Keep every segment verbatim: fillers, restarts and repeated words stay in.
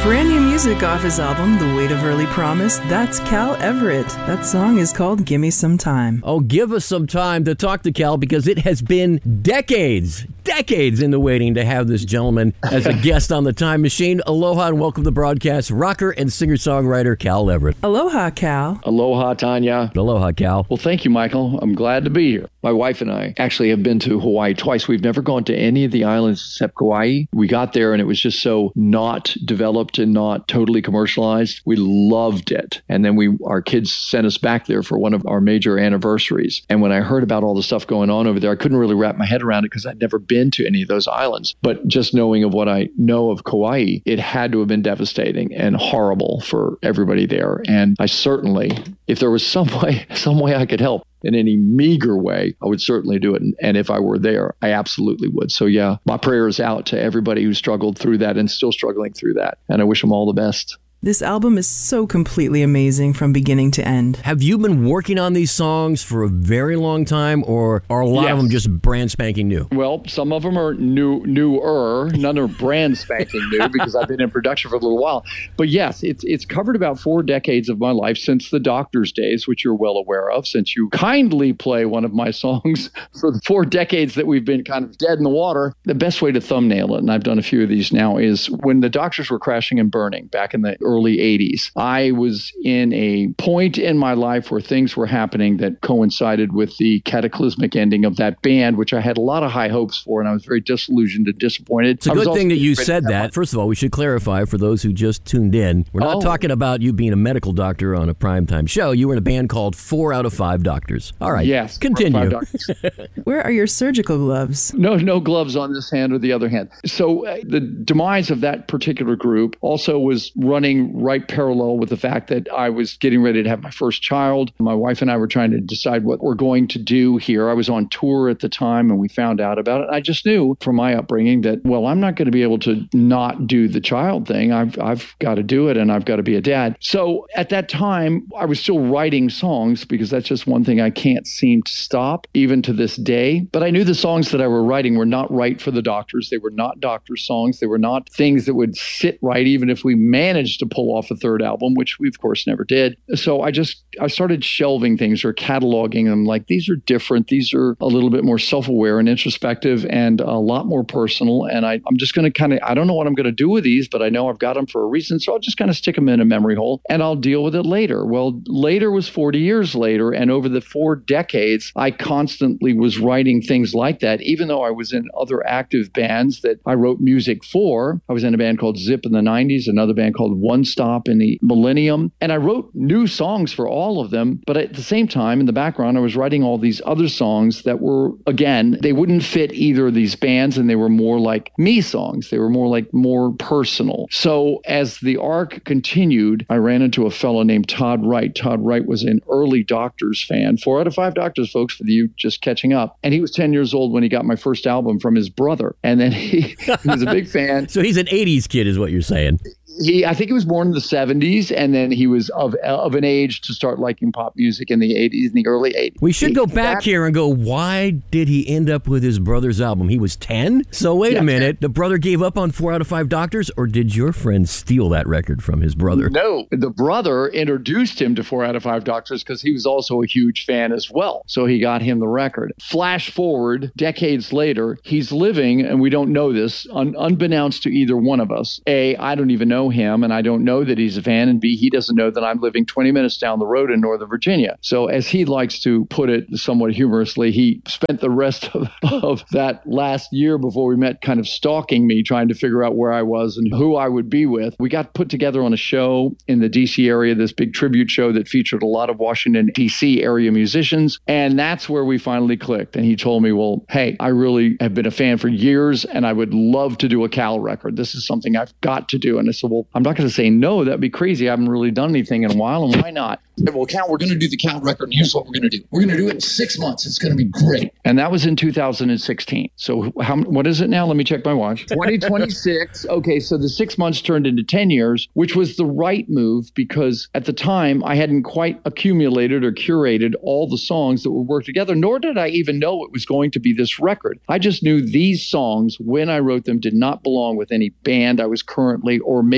Brand new music off his album, The Weight of Early Promise. That's Cal Everett. That song is called Gimme Some Time. Oh, give us some time to talk to Cal, because it has been decades, decades in the waiting to have this gentleman as a guest on the Time Machine. Aloha and welcome to the broadcast, rocker and singer-songwriter Cal Everett. Aloha, Cal. Aloha, Tanya. Aloha, Cal. Well, thank you, Michael. I'm glad to be here. My wife and I actually have been to Hawaii twice. We've never gone to any of the islands except Kauai. We got there and it was just so not developed and not totally commercialized. We loved it. And then we, our kids sent us back there for one of our major anniversaries. And when I heard about all the stuff going on over there, I couldn't really wrap my head around it because I'd never been to any of those islands. But just knowing of what I know of Kauai, it had to have been devastating and horrible for everybody there. And I certainly, if there was some way, some way I could help in any meager way, I would certainly do it. And, and if I were there, I absolutely would. So yeah, my prayer is out to everybody who struggled through that and still struggling through that. And I wish them all the best. This album is so completely amazing from beginning to end. Have you been working on these songs for a very long time, or are a lot Yes. of them just brand spanking new? Well, some of them are new, newer. None are brand spanking new because I've been in production for a little while. But yes, it's it's covered about four decades of my life since the Doctor's days, which you're well aware of, since you kindly play one of my songs for the four decades that we've been kind of dead in the water. The best way to thumbnail it, and I've done a few of these now, is when the Doctors were crashing and burning back in the early eighties. I was in a point in my life where things were happening that coincided with the cataclysmic ending of that band, which I had a lot of high hopes for, and I was very disillusioned and disappointed. It's a good thing that you said that. First of all, we should clarify for those who just tuned in, we're not Oh. talking about you being a medical doctor on a primetime show. You were in a band called Four Out of Five Doctors. All right, Yes. continue. Five Doctors. Where are your surgical gloves? No, no gloves on this hand or the other hand. So uh, the demise of that particular group also was running right parallel with the fact that I was getting ready to have my first child. My wife and I were trying to decide what we're going to do here. I was on tour at the time and we found out about it. I just knew from my upbringing that, well, I'm not going to be able to not do the child thing. I've, I've got to do it and I've got to be a dad. So at that time, I was still writing songs because that's just one thing I can't seem to stop, even to this day. But I knew the songs that I were writing were not right for the Doctors. They were not Doctor songs. They were not things that would sit right, even if we managed to pull off a third album, which we of course never did. So I just, I started shelving things or cataloging them like, these are different. These are a little bit more self-aware and introspective and a lot more personal. And I, I'm just going to kind of, I don't know what I'm going to do with these, but I know I've got them for a reason. So I'll just kind of stick them in a memory hole and I'll deal with it later. Well, later was forty years later. And over the four decades, I constantly was writing things like that, even though I was in other active bands that I wrote music for. I was in a band called Zip in the nineties, another band called One Stop in the millennium. And I wrote new songs for all of them. But at the same time, in the background, I was writing all these other songs that were, again, they wouldn't fit either of these bands. And they were more like me songs. They were more like more personal. So as the arc continued, I ran into a fellow named Todd Wright. Todd Wright was an early Doctors fan. Four out of five Doctors, folks, for you just catching up. And he was ten years old when he got my first album from his brother. And then he, he was a big fan. So he's an eighties kid is what you're saying. He, I think he was born in the seventies, and then he was of of an age to start liking pop music in the eighties, in the early eighties. We should go back that, here and go, why did he end up with his brother's album? He was ten? So wait Yeah, a minute, the brother gave up on Four Out of Five Doctors, or did your friend steal that record from his brother? No, the brother introduced him to Four Out of Five Doctors because he was also a huge fan as well. So he got him the record. Flash forward decades later, he's living, and we don't know this, un- unbeknownst to either one of us. A, I don't even know him, and I don't know that he's a fan, and B, he doesn't know that I'm living twenty minutes down the road in Northern Virginia. So as he likes to put it somewhat humorously, he spent the rest of, of that last year before we met kind of stalking me, trying to figure out where I was and who I would be with. We got put together on a show in the D C area, this big tribute show that featured a lot of Washington, D C area musicians, and that's where we finally clicked. And he told me, well, hey, I really have been a fan for years, and I would love to do a Cal record. This is something I've got to do. And I said, well, I'm not going to say no. That'd be crazy. I haven't really done anything in a while, and why not? Well, Cal, we're going to do the Cal record, and here's what we're going to do. We're going to do it in six months. It's going to be great. And that was in two thousand sixteen. So how? What is it now? Let me check my watch. twenty twenty-six. Okay, so the six months turned into ten years, which was the right move because at the time I hadn't quite accumulated or curated all the songs that would work together, nor did I even know it was going to be this record. I just knew these songs, when I wrote them, did not belong with any band I was currently or maybe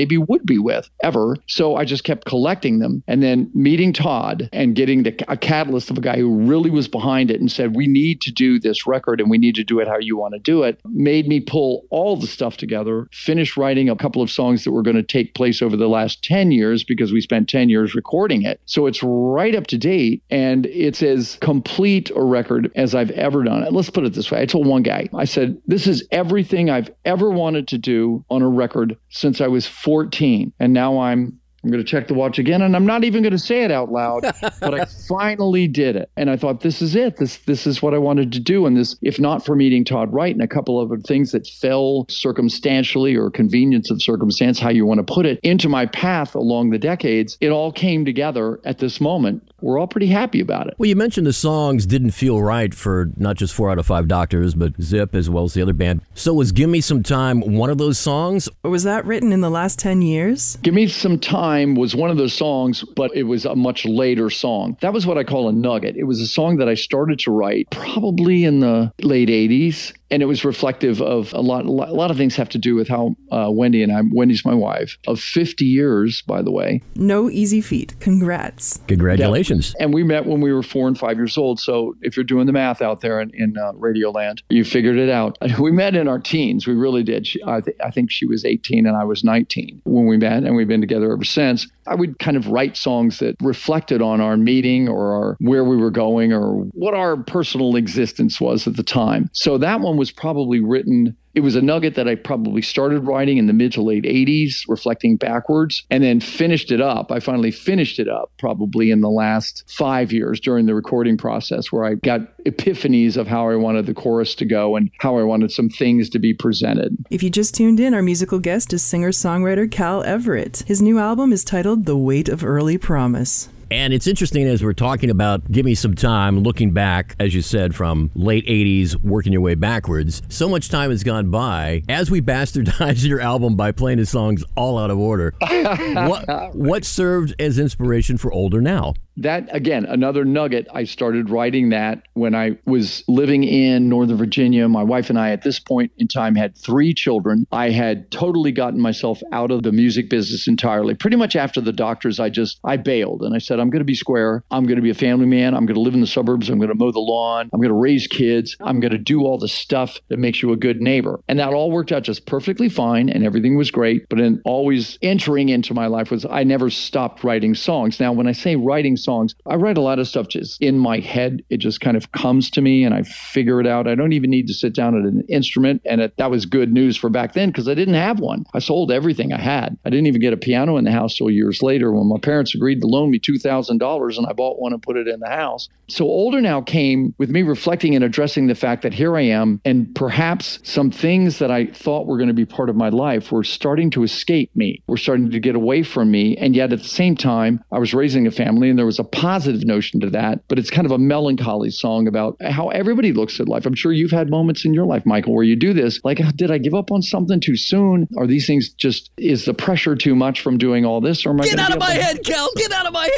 maybe would be with ever. So I just kept collecting them. And then meeting Todd and getting the, a catalyst of a guy who really was behind it and said, we need to do this record and we need to do it how you want to do it, made me pull all the stuff together, finish writing a couple of songs that were going to take place over the last ten years because we spent ten years recording it. So it's right up to date and it's as complete a record as I've ever done. Let's put it this way. I told one guy, I said, this is everything I've ever wanted to do on a record since I was fourteen. And now I'm I'm going to check the watch again, and I'm not even going to say it out loud, but I finally did it. And I thought, this is it. This this is what I wanted to do. And this, if not for meeting Todd Wright and a couple of other things that fell circumstantially or convenience of circumstance, how you want to put it, into my path along the decades, it all came together at this moment. We're all pretty happy about it. Well, you mentioned the songs didn't feel right for not just Four Out of Five Doctors, but Zip as well as the other band. So was Give Me Some Time one of those songs? Or was that written in the last ten years? Give Me Some Time was one of those songs, but it was a much later song. That was what I call a nugget. It was a song that I started to write probably in the late eighties. And it was reflective of a lot, a lot of things have to do with how uh, Wendy and I, Wendy's my wife, of fifty years, by the way. No easy feat. Congrats. Congratulations. Yeah. And we met when we were four and five years old. So if you're doing the math out there in, in uh, Radio Land, you figured it out. We met in our teens. We really did. She, I, th- I think she was eighteen and I was nineteen when we met, and we've been together ever since. I would kind of write songs that reflected on our meeting or our, where we were going or what our personal existence was at the time. So that one was probably written, it was a nugget that I probably started writing in the mid to late eighties, reflecting backwards, and then finished it up. I finally finished it up probably in the last five years during the recording process, where I got epiphanies of how I wanted the chorus to go and how I wanted some things to be presented. If you just tuned in, our musical guest is singer-songwriter Cal Everett. His new album is titled The Weight of Early Promise. And it's interesting as we're talking about Give Me Some Time, looking back, as you said, from late eighties, working your way backwards. So much time has gone by. As we bastardize your album by playing the songs all out of order, what, what served as inspiration for Older Now? That, again, another nugget. I started writing that when I was living in Northern Virginia. My wife and I, at this point in time, had three children. I had totally gotten myself out of the music business entirely. Pretty much after the doctors, I just, I bailed. And I said, I'm going to be square. I'm going to be a family man. I'm going to live in the suburbs. I'm going to mow the lawn. I'm going to raise kids. I'm going to do all the stuff that makes you a good neighbor. And that all worked out just perfectly fine. And everything was great. But then always entering into my life was, I never stopped writing songs. Now, when I say writing songs, songs. I write a lot of stuff just in my head. It just kind of comes to me and I figure it out. I don't even need to sit down at an instrument. And it, that was good news for back then because I didn't have one. I sold everything I had. I didn't even get a piano in the house till years later when my parents agreed to loan me two thousand dollars and I bought one and put it in the house. So Older Now came with me reflecting and addressing the fact that here I am, and perhaps some things that I thought were going to be part of my life were starting to escape me, were starting to get away from me. And yet at the same time, I was raising a family and there was a positive notion to that, but it's kind of a melancholy song about how everybody looks at life. I'm sure you've had moments in your life, Michael, where you do this, like, did I give up on something too soon? Are these things just, is the pressure too much from doing all this? Or am I Get out of my head, Cal! Get out of my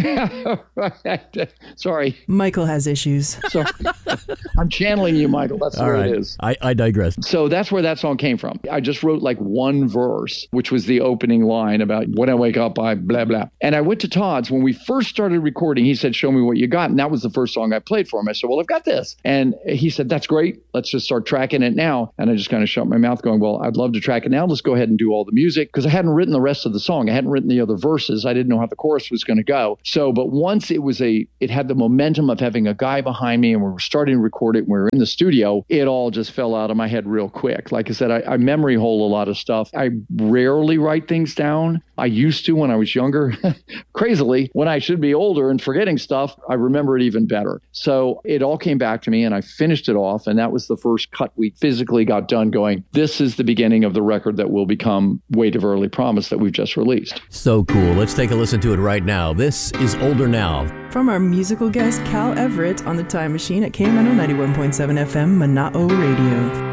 head! Sorry. Michael has issues. So, I'm channeling you, Michael. That's the all way right. it is. I, I digress. So that's where that song came from. I just wrote like one verse, which was the opening line about when I wake up, I blah, blah. And I went to Todd's. When we first started recording, he said, show me what you got. And that was the first song I played for him. I said, well, I've got this. And he said, that's great. Let's just start tracking it now. And I just kind of shut my mouth going, well, I'd love to track it now. Let's go ahead and do all the music. Because I hadn't written the rest of the song. I hadn't written the other verses. I didn't know how the chorus was going to go. So, but once it was a, it had the momentum of having a guy behind me and we were starting to record it and we were in the studio, it all just fell out of my head real quick. Like I said, I, I memory hole a lot of stuff. I rarely write things down. I used to when I was younger. Crazily, when I should be older and forgetting stuff, I remember it even better. So it all came back to me and I finished it off. And that was the first cut we physically got done going, this is the beginning of the record that will become Weight of Early Promise that we've just released. So cool. Let's take a listen to it right now. This is Older Now. From our musical guest, Cal Everett, on the Time Machine at K M N O ninety-one point seven F M, Mana'o Radio.